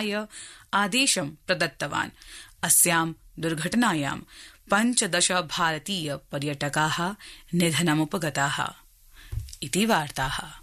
आदेशं प्रदत्तवान्। अस्यां दुर्घटनायां 15 भारतीय पर्यटकाः निधनमुपगताः इति वार्ताः।